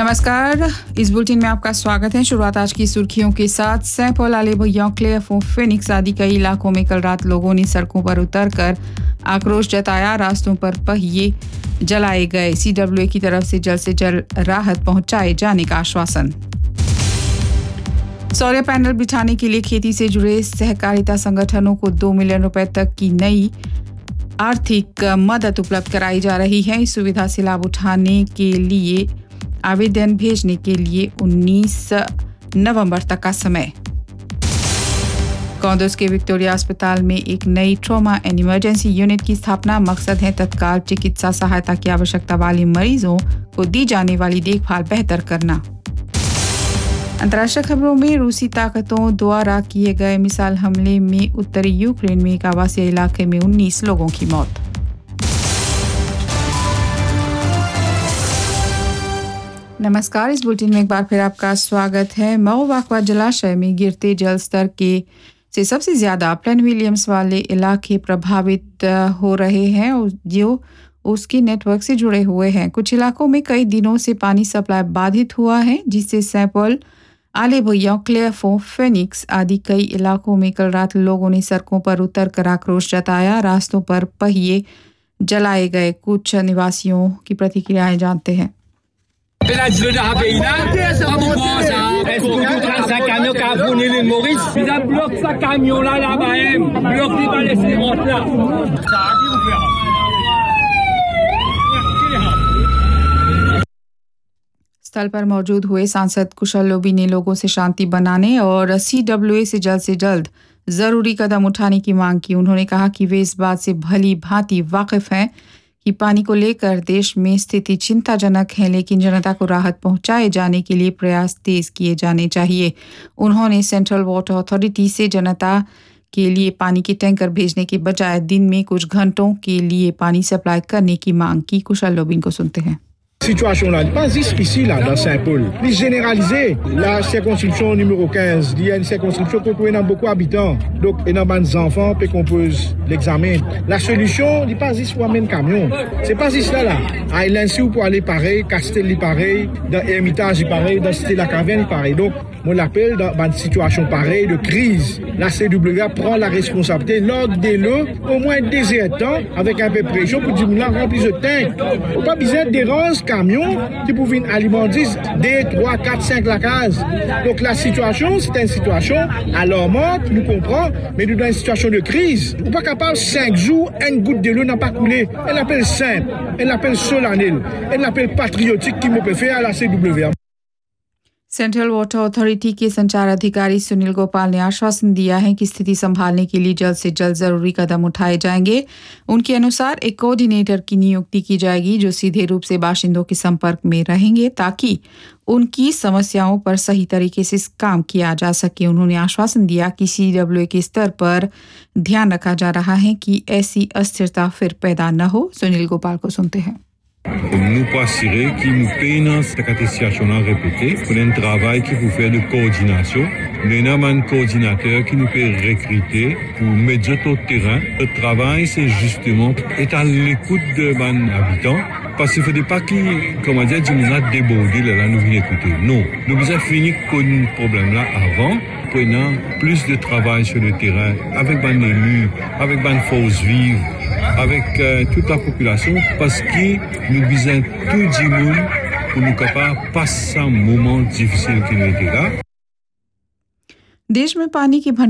नमस्कार, इस बुलेटिन में आपका स्वागत है। शुरुआत आज की सुर्खियों के साथ। सेंट पॉल क्लेयरफो फिनिक्स आदि कई इलाकों में कल रात लोगों ने सड़कों पर उतरकर आक्रोश जताया। रास्तों पर पहिए जलाए गए। CWA की तरफ से जल्द राहत पहुंचाए जाने का आश्वासन। सौर पैनल बिछाने के लिए खेती से जुड़े सहकारिता संगठनों को 2 मिलियन रुपए तक की नई आर्थिक मदद उपलब्ध कराई जा रही है। इस सुविधा से लाभ उठाने के लिए आवेदन भेजने के लिए 19 नवंबर तक का समय। कौंदोस के विक्टोरिया अस्पताल में एक नई ट्रॉमा एंड इमरजेंसी यूनिट की स्थापना। मकसद है तत्काल चिकित्सा सहायता की आवश्यकता वाले मरीजों को दी जाने वाली देखभाल बेहतर करना। अंतर्राष्ट्रीय खबरों में रूसी ताकतों द्वारा किए गए मिसाइल हमले में उत्तरी यूक्रेन में एक आवासीय इलाके में 19 लोगों की मौत। नमस्कार, इस बुलेटिन में एक बार फिर आपका स्वागत है। मऊवाकवा जलाशय में गिरते जल स्तर से सबसे ज्यादा प्लेन विलियम्स वाले इलाके प्रभावित हो रहे हैं, जो उसके नेटवर्क से जुड़े हुए हैं। कुछ इलाकों में कई दिनों से पानी सप्लाई बाधित हुआ है, जिससे सेंट पॉल, क्लेयरफो, फिनिक्स आदि कई इलाकों में कल रात लोगों ने सड़कों पर उतरकर आक्रोश जताया। रास्तों पर पहिए जलाए गए। कुछ निवासियों की प्रतिक्रियाएं जानते हैं। स्थल पर मौजूद हुए सांसद कुशल लोबी ने लोगों से शांति बनाने और CWA से जल्द जरूरी कदम उठाने की मांग की। उन्होंने कहा कि वे इस बात से भली भांति वाकिफ हैं कि पानी को लेकर देश में स्थिति चिंताजनक है, लेकिन जनता को राहत पहुंचाए जाने के लिए प्रयास तेज किए जाने चाहिए। उन्होंने सेंट्रल वाटर अथॉरिटी से जनता के लिए पानी के टैंकर भेजने के बजाय दिन में कुछ घंटों के लिए पानी सप्लाई करने की मांग की। कुशल लोबिन को सुनते हैं। Situation là, pas juste ici là dans Saint-Paul. Plus généralisé, la circonscription numéro 15, il y a une circonscription qui a beaucoup d'habitants. Donc il y a des enfants qui composent l'examen. La solution, il pas juste pour amener camion. C'est pas juste là. À Elensi pour aller pareil, Castel pareil, dans Hermitage pareil, dans Cité la Caverne pareil. Donc on l'appelle dans une situation pareille de crise. La CWA prend la responsabilité lors de l'eau, au moins des temps avec un peu de pression pour dire là remplir de tank. Faut pas besoin de dérange camions qui peuvent venir alimenter 2, 3, 4, 5 la case. Donc la situation, c'est une situation alarmante, nous comprenons, mais nous dans une situation de crise. On n'est pas capable 5 jours, une goutte de l'eau n'a pas coulé. Elle l'appelle simple, elle l'appelle solennelle, elle l'appelle patriotique qui me peut faire à la CWA. Central water authority के संचार अधिकारी सुनील गोपाल ने आश्वासन दिया है कि स्थिति संभालने के लिए जल्द से जल्द जरूरी कदम उठाए जाएंगे। उनके अनुसार एक कोऑर्डिनेटर की नियुक्ति की जाएगी जो सीधे रूप से बाशिंदों के संपर्क में रहेंगे, ताकि उनकी समस्याओं पर सही तरीके से काम किया जा सके। उन्होंने आश्वासन दिया कि CWA के स्तर पर ध्यान रखा जा रहा है कि ऐसी अस्थिरता फिर पैदा न हो। सुनील गोपाल को सुनते हैं। Nous pas assurer qui nous peine cette situation à répéter pour un travail qui vous fait de coordination. Nous avons un coordinateur qui nous peut recruter pour mettre au terrain. Le travail, c'est justement être à l'écoute de nos habitants. Parce qu'il ne faut pas comment dire, nous a débordé là, nous venons écouter. Non, nous avons fini avec ce problème-là avant. Prenant plus de travail sur le terrain, avec les élus, avec les forces vives, avec toute la population, parce que nous visons tout le monde pour nous capables de passer un moment difficile qui nous était là. देश में पानी की